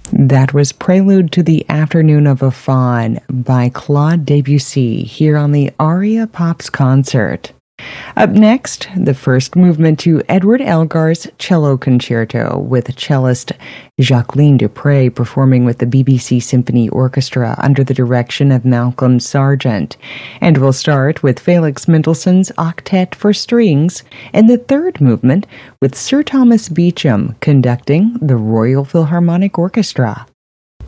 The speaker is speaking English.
That was Prelude to the Afternoon of a Faun by Claude Debussy here on the Aria Pops concert. Up next, the first movement to Edward Elgar's Cello Concerto with cellist Jacqueline Dupre performing with the BBC Symphony Orchestra under the direction of Malcolm Sargent. And we'll start with Felix Mendelssohn's Octet for Strings and the third movement with Sir Thomas Beecham conducting the Royal Philharmonic Orchestra.